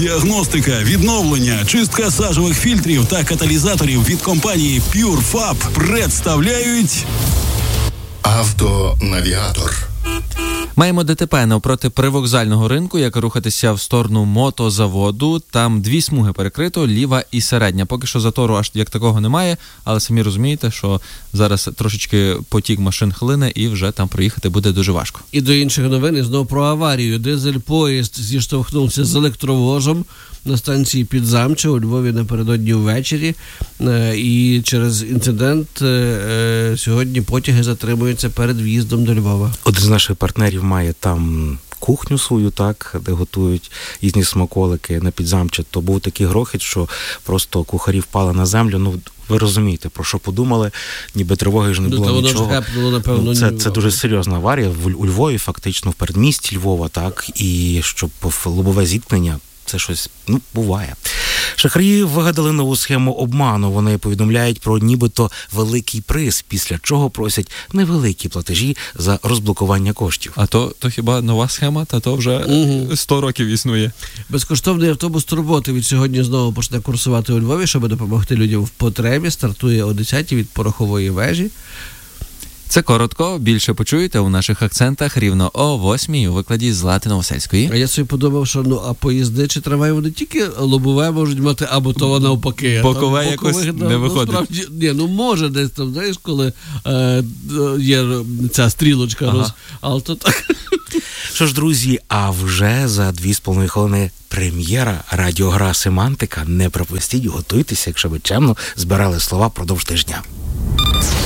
діагностика, відновлення, чистка сажових фільтрів та каталізаторів від компанії PureFab представляють Автонавігатор. Маємо ДТП навпроти привокзального ринку, як рухатися в сторону мотозаводу. Там 2 смуги перекрито, ліва і середня. Поки що затору аж як такого немає, але самі розумієте, що зараз трошечки потік машин хлине і вже там проїхати буде дуже важко. І до інших новин, і знову про аварію. Дизель-поїзд зіштовхнувся з електровозом на станції Підзамче у Львові напередодні ввечері. І через інцидент сьогодні потяги затримуються перед в'їздом до Львова. Один з наших партнерів має там кухню свою, так, де готують різні смаколики на Підзамче. То був такий грохіт, що просто кухарі впали на землю. Ну, ви розумієте, про що подумали, ніби тривоги ж не було нічого. Хепнуло, напевно, це дуже серйозна аварія у Львові, фактично, в передмісті Львова, так, і щоб лобове зіткнення, це щось, буває. Шахраї вигадали нову схему обману. Вони повідомляють про нібито великий приз, після чого просять невеликі платежі за розблокування коштів. А то хіба нова схема? Та то вже 100 років існує. Безкоштовний автобус «Турботи» від сьогодні знову почне курсувати у Львові, щоб допомогти людям в потребі. Стартує о 10-й від Порохової вежі. Це коротко, більше почуєте у наших акцентах рівно о 8-й у викладі Злати Новосельської. А я собі подумав, що а поїзди чи трамваї вони тільки лобове можуть мати, або то навпаки. Бокове якось не виходить. Справді, може десь там, знаєш, коли є ця стрілочка, але то так. Що ж, друзі, а вже за 2,5 хвилини прем'єра радіогра «Семантика». Не пропустіть, готуйтеся, якщо ви чемно збирали слова продовж тижня.